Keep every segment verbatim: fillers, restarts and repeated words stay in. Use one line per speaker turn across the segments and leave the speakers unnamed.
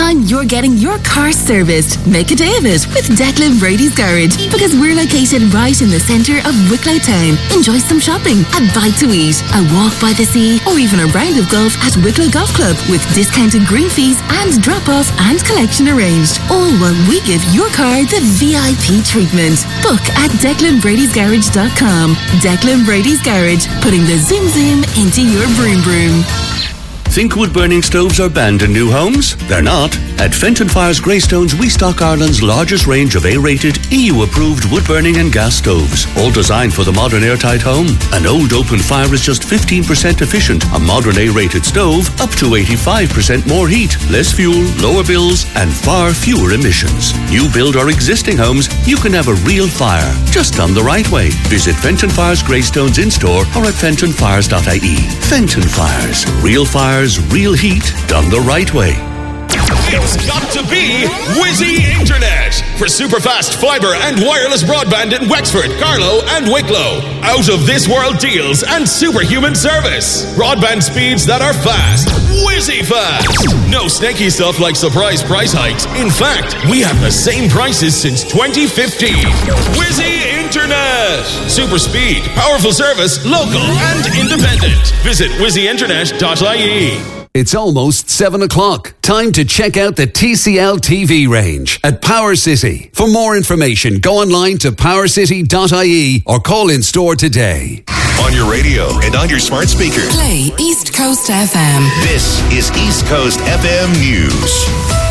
time you're getting your car serviced. Make a day of it with Declan Brady's Garage, because we're located right in the centre of Wicklow Town. Enjoy some shopping, a bite to eat, a walk by the sea, or even a round of golf at Wicklow Golf Club with discounted green fees and drop-off and collection arranged. All while we give your car the V I P treatment. Book at declan bradys garage dot com. Declan Brady's Garage, putting the zoom zoom into your broom broom.
Think wood-burning stoves are banned in new homes? They're not. At Fenton Fire's Greystones, we stock Ireland's largest range of A-rated, E U-approved wood-burning and gas stoves, all designed for the modern airtight home. An old open fire is just fifteen percent efficient. A modern A-rated stove, up to eighty-five percent more heat, less fuel, lower bills, and far fewer emissions. New build or existing homes, you can have a real fire, just done the right way. Visit Fenton Fire's Greystones in-store or at fenton fires dot I E. Fenton Fires. Real fires, real heat, done the right way.
It's got to be Whizzy Internet for super-fast fibre and wireless broadband in Wexford, Carlow and Wicklow. Out-of-this-world deals and superhuman service. Broadband speeds that are fast. Whizzy fast. No snaky stuff like surprise price hikes. In fact, we have the same prices since twenty fifteen. Whizzy Internet. Super speed, powerful service, local and independent. Visit whizzy internet dot I E.
It's almost seven o'clock. Time to check out the T C L T V range at Power City. For more information, go online to power city dot I E or call in store today.
On your radio and on your smart speaker.
Play East Coast F M.
This is East Coast F M News.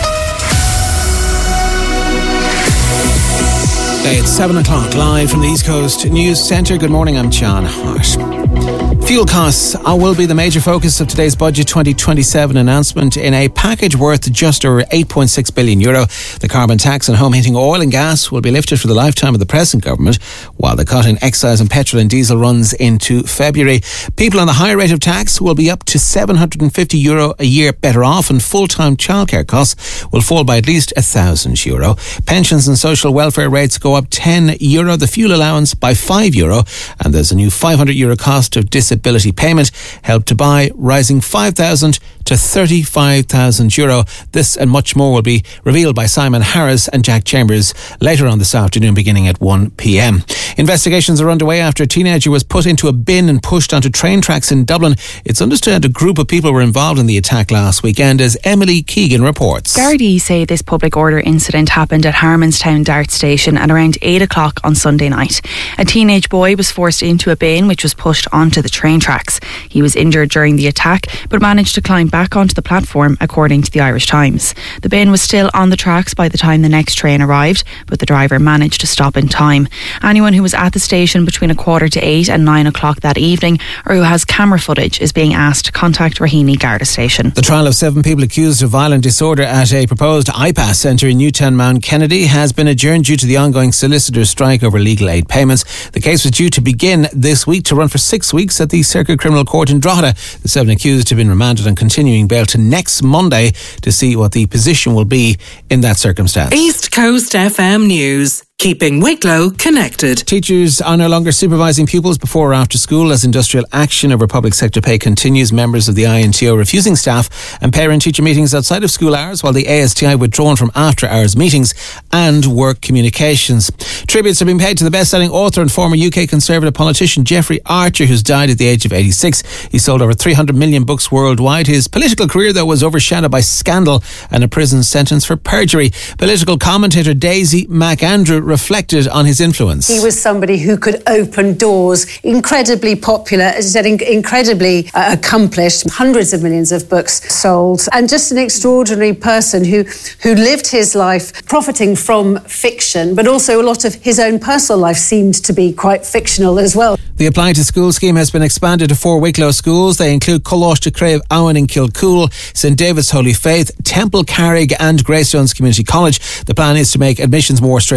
It's seven o'clock, live from the East Coast News Centre. Good morning, I'm John Hart. Fuel costs will be the major focus of today's Budget twenty twenty-seven announcement. In a package worth just over eight point six billion euro, the carbon tax on home heating oil and gas will be lifted for the lifetime of the present government, while the cut in excise and petrol and diesel runs into February. People on the higher rate of tax will be up to seven hundred fifty euro a year better off, and full-time childcare costs will fall by at least one thousand euro. Pensions and social welfare rates go up ten euro, the fuel allowance by five euro, and there's a new five hundred euro cost of disability payment, Help to Buy rising five thousand to thirty-five thousand euro. This and much more will be revealed by Simon Harris and Jack Chambers later on this afternoon, beginning at one p.m. Investigations are underway after a teenager was put into a bin and pushed onto train tracks in Dublin. It's understood a group of people were involved in the attack last weekend, as Emily Keegan reports.
Gardaí say this public order incident happened at Harmonstown Dart Station at around eight o'clock on Sunday night. A teenage boy was forced into a bin which was pushed onto the train tracks. He was injured during the attack but managed to climb back onto the platform, according to the Irish Times. The bin was still on the tracks by the time the next train arrived, but the driver managed to stop in time. Anyone who was at the station between a quarter to eight and nine o'clock that evening, or who has camera footage, is being asked to contact Raheny Garda Station.
The trial of seven people accused of violent disorder at a proposed I PAS centre in Newtown Mount Kennedy has been adjourned due to the ongoing solicitors' strike over legal aid payments. The case was due to begin this week to run for six weeks at the Circuit Criminal Court in Drogheda. The seven accused have been remanded on continuing bail to next Monday to see what the position will be in that circumstance.
East Coast F M News. Keeping Wicklow connected.
Teachers are no longer supervising pupils before or after school as industrial action over public sector pay continues. Members of the I N T O refusing staff and parent-teacher meetings outside of school hours, while the A S T I withdrawn from after-hours meetings and work communications. Tributes are being paid to the best-selling author and former U K Conservative politician Jeffrey Archer, who's died at the age of eighty-six. He sold over three hundred million books worldwide. His political career, though, was overshadowed by scandal and a prison sentence for perjury. Political commentator Daisy McAndrew reflected on his influence.
He was somebody who could open doors, incredibly popular, as I said, in- incredibly uh, accomplished, hundreds of millions of books sold, and just an extraordinary person who, who lived his life profiting from fiction, but also a lot of his own personal life seemed to be quite fictional as well.
The Apply to School scheme has been expanded to four Wicklow schools. They include Coláiste Crave Owen in Kilcool, St David's Holy Faith, Temple Carrig and Greystones Community College. The plan is to make admissions more straightforward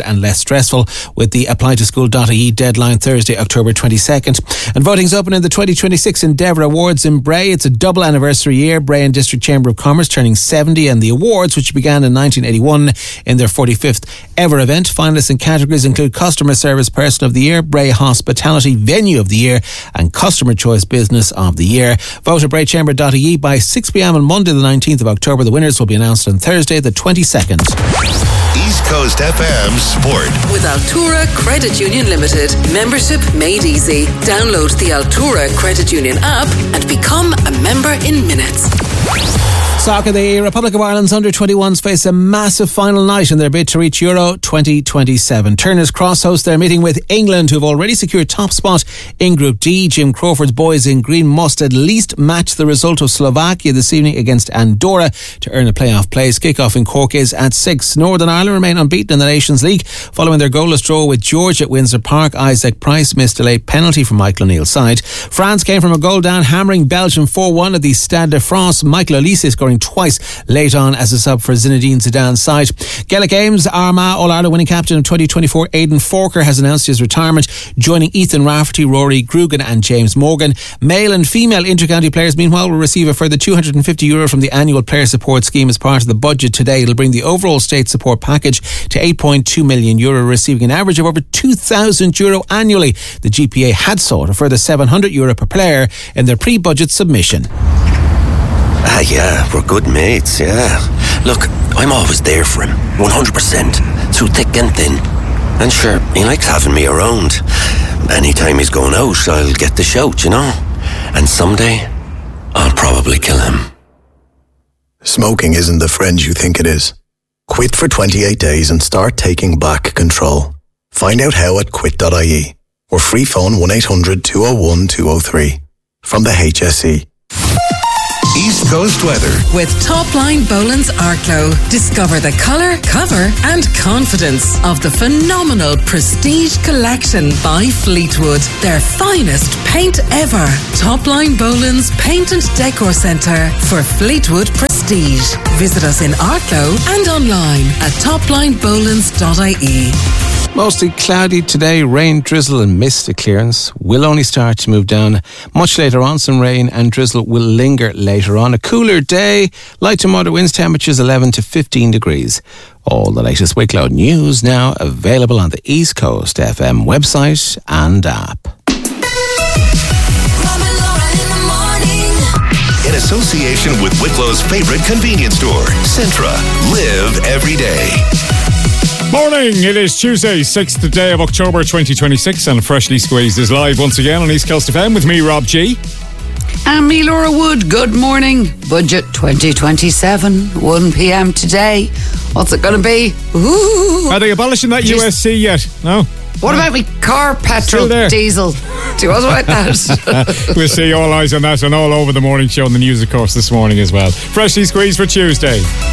and less stressful with the apply to school dot I E deadline Thursday, October twenty-second. And voting's open in the twenty twenty-six Endeavour Awards in Bray. It's a double anniversary year. Bray and District Chamber of Commerce turning seventy, and the awards, which began in nineteen eighty-one in their forty-fifth ever event. Finalists in categories include Customer Service Person of the Year, Bray Hospitality Venue of the Year and Customer Choice Business of the Year. Vote at bray chamber dot I E by six p.m. on Monday the nineteenth of October. The winners will be announced on Thursday the twenty-second.
East Coast F M Sport.
With Altura Credit Union Limited. Membership made easy. Download the Altura Credit Union app and become a member in minutes.
Soccer, the Republic of Ireland's under twenty-ones face a massive final night in their bid to reach Euro twenty twenty-seven. Turner's Cross host their meeting with England, who've already secured top spot in Group D. Jim Crawford's boys in green must at least match the result of Slovakia this evening against Andorra to earn a playoff place. Kickoff in Cork is at six. Northern Ireland remain unbeaten in the Nations League following their goalless draw with Georgia at Windsor Park. Isaac Price missed a late penalty from Michael O'Neill's side. France came from a goal down, hammering Belgium four one at the Stade de France. Michael Olise scoring twice late on as a sub for Zinedine Zidane's side. Gaelic Games, Armagh All-Ireland winning captain of twenty twenty-four Aidan Forker has announced his retirement, joining Ethan Rafferty, Rory Grugan and James Morgan. Male and female intercounty players meanwhile will receive a further two hundred fifty euro from the annual player support scheme as part of the budget today. It'll bring the overall state support package to eight point two million euro, receiving an average of over two thousand euro annually. The G P A had sought a further seven hundred euro per player in their pre-budget submission.
Ah, yeah, we're good mates, yeah. Look, I'm always there for him, one hundred percent, through thick and thin. And sure, he likes having me around. Anytime he's going out, I'll get the shout, you know? And someday, I'll probably kill him.
Smoking isn't the friend you think it is. Quit for twenty-eight days and start taking back control. Find out how at quit dot I E or free phone one eight hundred two oh one two oh three from the H S E.
East Coast weather.
With Topline Boland's Arklow. Discover the colour, cover and confidence of the phenomenal Prestige Collection by Fleetwood. Their finest paint ever. Topline Boland's Paint and Decor Centre for Fleetwood Prestige. Visit us in Arklow and online at topline bolands dot I E.
Mostly cloudy today, rain, drizzle and mist clearance will only start to move down much later on. Some rain and drizzle will linger later on. A cooler day, light to moderate winds, temperatures eleven to fifteen degrees. All the latest Wicklow news now available on the East Coast F M website and app.
In association with Wicklow's favorite convenience store, Centra. Live every day.
Morning, it is Tuesday, sixth day of October twenty twenty-six, and Freshly Squeezed is live once again on East Coast F M with me, Rob G.
And me, Laura Wood. Good morning. Budget twenty twenty-seven, one p.m. today. What's it going to be? Ooh.
Are they abolishing that Just, U S C yet? No?
What about me car, petrol, diesel? Do you want about that?
We'll see, all eyes on that and all over the morning show and the news, of course, this morning as well. Freshly Squeezed for Tuesday.